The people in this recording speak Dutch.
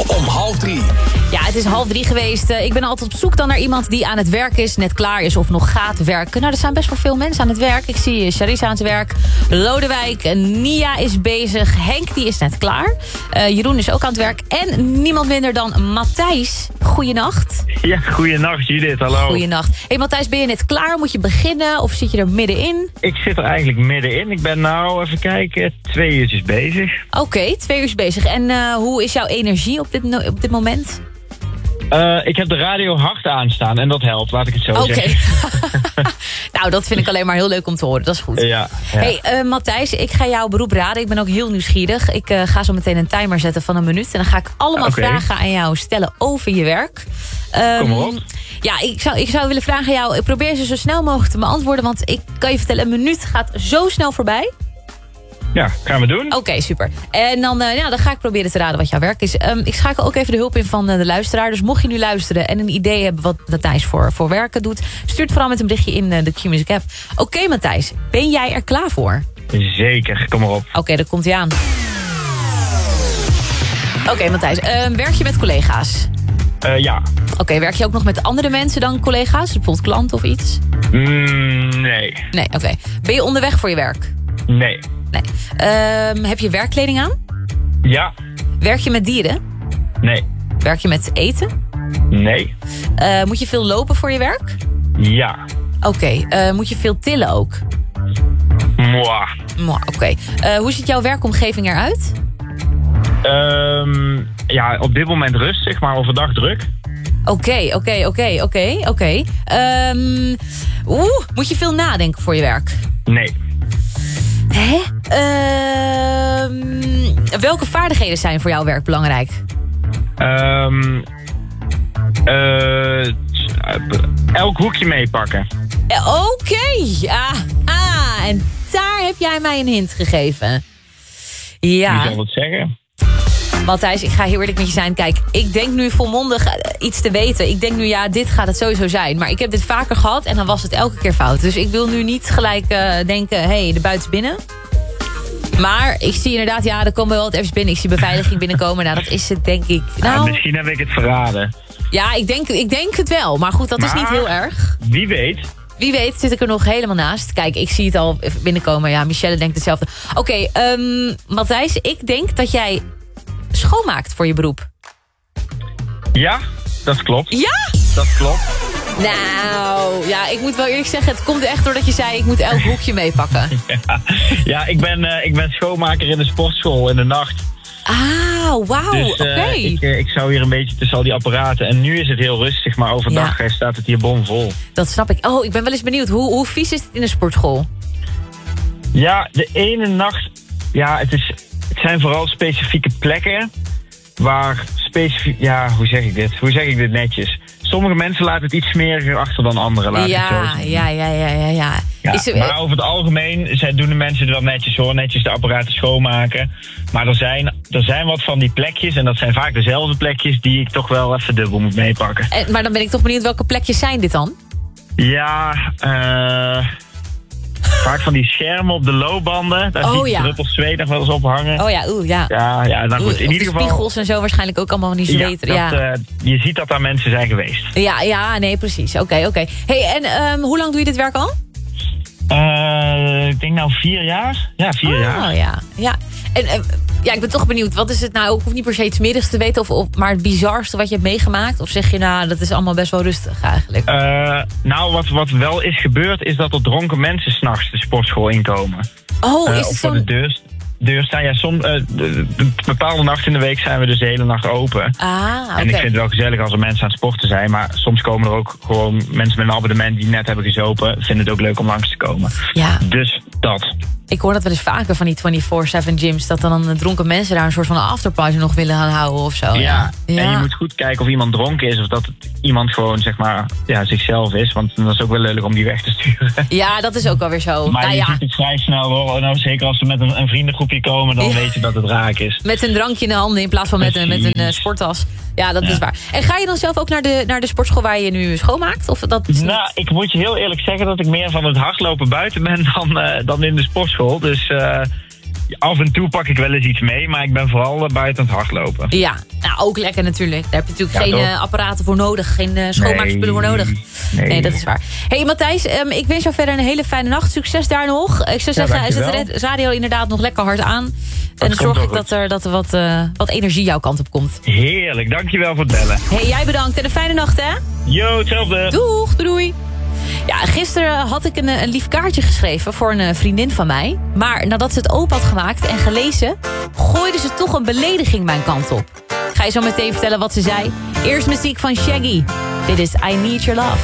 om 2:30. Ja, het is 2:30 geweest. Ik ben altijd op zoek dan naar iemand die aan het werk is, net klaar is of nog gaat werken. Nou, er zijn best wel veel mensen aan het werk. Ik zie Charisse aan het werk, Lodewijk, Nia is bezig, Henk die is net klaar. Jeroen is ook aan het werk en niemand minder dan Matthijs. Goeienacht. Ja, goeienacht Judith, hallo. Goeienacht. Hey Matthijs, ben je net klaar? Moet je beginnen of zit je er middenin? Ik zit er eigenlijk middenin. Ik ben nou, even kijken, 2 uurtjes bezig. Oké, 2 uur bezig. En hoe is jouw energie op dit moment? Ik heb de radio hard aanstaan en dat helpt, laat ik het zo zeggen. Nou, dat vind ik alleen maar heel leuk om te horen. Dat is goed. Ja. Hey, Matthijs, ik ga jouw beroep raden. Ik ben ook heel nieuwsgierig. Ik ga zo meteen een timer zetten van 1 minuut. En dan ga ik allemaal vragen aan jou stellen over je werk. Kom maar op. Ja, ik zou willen vragen aan jou. Ik probeer ze zo snel mogelijk te beantwoorden. Want ik kan je vertellen, 1 minuut gaat zo snel voorbij. Ja, gaan we doen. Oké, super. En dan ga ik proberen te raden wat jouw werk is. Ik schakel ook even de hulp in van de luisteraar. Dus mocht je nu luisteren en een idee hebben wat Matthijs voor werken doet, stuur het vooral met een berichtje in de Q-Music app. Oké, Matthijs, ben jij er klaar voor? Zeker, kom maar op. Oké, daar komt hij aan. Oké, Matthijs, werk je met collega's? Ja. Oké, werk je ook nog met andere mensen dan collega's? Bijvoorbeeld klanten of iets? Nee. Nee, oké. Ben je onderweg voor je werk? Nee. Nee. Heb je werkkleding aan? Ja. Werk je met dieren? Nee. Werk je met eten? Nee. Moet je veel lopen voor je werk? Ja. Oké. Moet je veel tillen ook? Mwah. Oké. Hoe ziet jouw werkomgeving eruit? Ja, op dit moment rustig, maar overdag druk. Oké. Moet je veel nadenken voor je werk? Nee. Hè? Welke vaardigheden zijn voor jouw werk belangrijk? Elk hoekje meepakken. Oké. En daar heb jij mij een hint gegeven. Ja. Wie zal het zeggen? Matthijs, ik ga heel eerlijk met je zijn. Kijk, ik denk nu volmondig iets te weten. Ik denk nu, ja, dit gaat het sowieso zijn. Maar ik heb dit vaker gehad en dan was het elke keer fout. Dus ik wil nu niet gelijk denken, hé, de buiten is binnen. Maar ik zie inderdaad, ja, er komen wel wat even binnen. Ik zie beveiliging binnenkomen. Nou, dat is het, denk ik. Nou, misschien heb ik het verraden. Ja, ik denk het wel. Maar goed, dat is niet heel erg. Wie weet. Wie weet zit ik er nog helemaal naast. Kijk, ik zie het al binnenkomen. Ja, Michelle denkt hetzelfde. Oké, Matthijs, ik denk dat jij schoonmaakt voor je beroep. Ja, dat klopt. Ja? Dat klopt. Nou, ja, ik moet wel eerlijk zeggen, het komt echt doordat je zei, ik moet elk hoekje meepakken. Ja, ik ben schoonmaker in de sportschool in de nacht. Ah, wauw, dus, oké. Ik zou hier een beetje tussen al die apparaten. En nu is het heel rustig, maar overdag staat het hier bomvol. Dat snap ik. Oh, ik ben wel eens benieuwd. Hoe vies is het in de sportschool? Ja, de ene nacht. Ja, het zijn vooral specifieke plekken. Waar specifiek. Ja, hoe zeg ik dit? Hoe zeg ik dit netjes? Sommige mensen laten het iets smeriger achter dan anderen. Laat ik het zo zeggen. Ja. Maar over het algemeen doen de mensen er wel netjes hoor. Netjes de apparaten schoonmaken. Maar er zijn wat van die plekjes. En dat zijn vaak dezelfde plekjes die ik toch wel even dubbel moet meepakken. Maar dan ben ik toch benieuwd, welke plekjes zijn dit dan? Ja, vaak van die schermen op de loopbanden. Daar zie je druppels zweet nog wel eens op hangen. Oh ja, ja. Ja, nou goed, in ieder geval. Spiegels en zo waarschijnlijk ook allemaal van die zweten. Je ziet dat daar mensen zijn geweest. Ja, nee, precies. Oké. Hey, en hoe lang doe je dit werk al? Ik denk nou 4 jaar. Ja, 4 jaar. Oh ja. En ik ben toch benieuwd. Wat is het nou? Ik hoef niet per se iets smerigs te weten. Maar het bizarste wat je hebt meegemaakt? Of zeg je, nou, dat is allemaal best wel rustig eigenlijk? Nou, wat wel is gebeurd, is dat er dronken mensen 's nachts de sportschool inkomen. Oh, is het zo? Voor de deur staan. Ja, bepaalde nachten in de week zijn we dus de hele nacht open. Oké. En ik vind het wel gezellig als er mensen aan het sporten zijn. Maar soms komen er ook gewoon mensen met een abonnement die net hebben gezopen. Vinden het ook leuk om langs te komen. Ja. Dus dat. Ik hoor dat wel eens vaker van die 24/7 gyms. Dat dan dronken mensen daar een soort van afterparty nog willen gaan houden of zo. Ja. En je moet goed kijken of iemand dronken is. Of dat het iemand gewoon, zeg maar, zichzelf is. Want dat is ook wel leuk om die weg te sturen. Ja, dat is ook wel weer zo. Maar je ziet het vrij snel hoor. Nou, zeker als ze met een vriendengroepje komen, dan weet je dat het raak is. Met een drankje in de handen in plaats van met een sporttas. Ja, dat is waar. En ga je dan zelf ook naar de sportschool waar je nu schoonmaakt? Of dat Nou, ik moet je heel eerlijk zeggen dat ik meer van het hardlopen buiten ben dan in de sportschool. Dus af en toe pak ik wel eens iets mee, maar ik ben vooral buiten aan het hardlopen. Ja, nou ook lekker natuurlijk. Daar heb je natuurlijk Ja, geen apparaten voor nodig. Geen schoonmaakspullen voor nodig. Nee, dat is waar. Hey Matthijs, ik wens jou verder een hele fijne nacht. Succes daar nog. Ik zou zeggen, zet de radio inderdaad nog lekker hard aan. En dan zorg ik dat er wat energie jouw kant op komt. Heerlijk, dankjewel voor het bellen. Hey, jij bedankt en een fijne nacht hè. Yo, hetzelfde. Doeg, doei. Ja, gisteren had ik een lief kaartje geschreven voor een vriendin van mij. Maar nadat ze het open had gemaakt en gelezen, gooide ze toch een belediging mijn kant op. Ik ga je zo meteen vertellen wat ze zei. Eerst muziek van Shaggy. Dit is I Need Your Love.